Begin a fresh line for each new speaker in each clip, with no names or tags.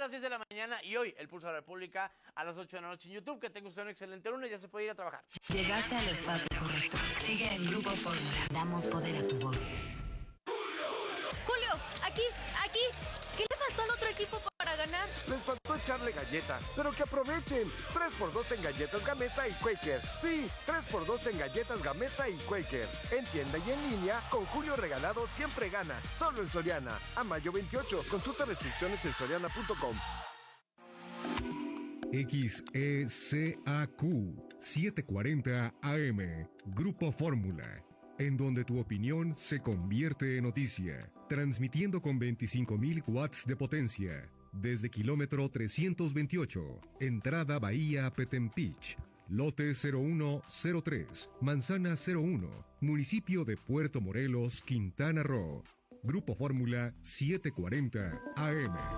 las 10 de la mañana y hoy el Pulso de la República a las 8 de la noche en YouTube. Que tenga usted un excelente lunes, ya se puede ir a trabajar.
Llegaste al espacio correcto. Sigue en Grupo Fórmula. Damos poder a tu voz.
Julio, aquí. ¿Qué le faltó al otro equipo para ganar?
Les faltó echarle galleta, pero que aprovechen. 3x2 en galletas Gamesa y Quaker. Sí, 3x2 en galletas Gamesa y Quaker. En tienda y en línea, con Julio Regalado siempre ganas. Solo en Soriana. A mayo 28. Consulta restricciones en soriana.com.
XECAQ 740 AM, Grupo Fórmula, en donde tu opinión se convierte en noticia, transmitiendo con 25.000 watts de potencia, desde kilómetro 328, entrada Bahía Petempich, lote 0103, manzana 01, municipio de Puerto Morelos, Quintana Roo. Grupo Fórmula 740 AM.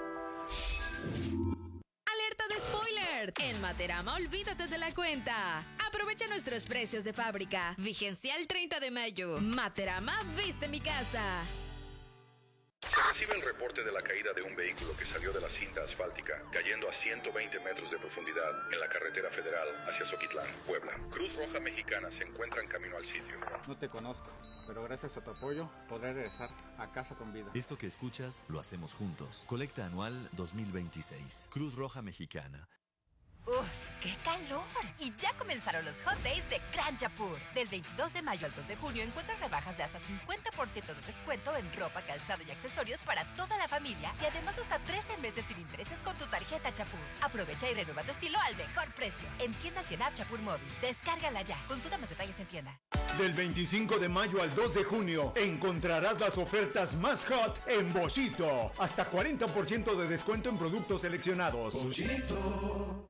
¡Alerta de spoiler! En Materama, olvídate de la cuenta. Aprovecha nuestros precios de fábrica. Vigencia el 30 de mayo. Materama, viste mi casa.
Se recibe el reporte de la caída de un vehículo que salió de la cinta asfáltica, cayendo a 120 metros de profundidad en la carretera federal hacia Zoquitlán, Puebla. Cruz Roja Mexicana se encuentra en camino al sitio.
No te conozco, pero gracias a tu apoyo podré regresar a casa con vida.
Esto que escuchas lo hacemos juntos. Colecta anual 2026. Cruz Roja Mexicana.
¡Uf! ¡Qué calor! Y ya comenzaron los Hot Days de Gran Chapur. Del 22 de mayo al 2 de junio encuentras rebajas de hasta 50% de descuento en ropa, calzado y accesorios para toda la familia y además hasta 13 meses sin intereses con tu tarjeta Chapur. Aprovecha y renueva tu estilo al mejor precio. En tiendas y en app Chapur Móvil. Descárgala ya. Consulta más detalles en tienda.
Del 25 de mayo al 2 de junio encontrarás las ofertas más hot en Boschito. Hasta 40% de descuento en productos seleccionados.
Boschito.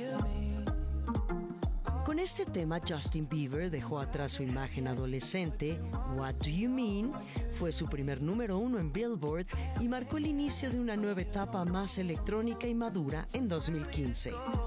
Con este tema, Justin Bieber dejó atrás su imagen adolescente. What Do You Mean fue su primer número 1 en Billboard y marcó el inicio de una nueva etapa más electrónica y madura en 2015.